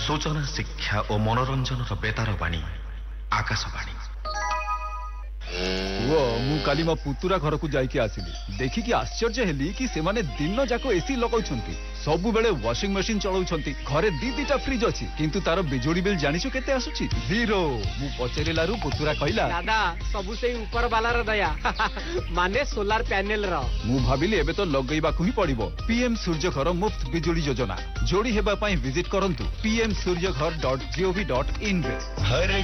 सूचना शिक्षा और मनोरंजन बेतार बाणी आकाशवाणी। वो मु काली मो पुतुरा घर को जाइके आसिली देखिकी आश्चर्य हेली कि से माने दिन जाको एसी लगाउछंती सबु बेले वॉशिंग मशीन चलाउछंती घरे दीटा फ्रिज अछि किंतु तार बिजोड़ी बिल जानिछो केते आसुची जीरो। मु पचेरिलारु पुतुरा कहला दादा सबु से ऊपर वाला र दया माने सोलार पैनल रो। मु भाबिली एबे तो लगैबाकू ही पड़िबो पीएम सूर्य घर मुफ्त बिजोड़ी योजना जोड़ी हेबा पई विजिट करंतु pmsuryaghar.gov.in रे। हर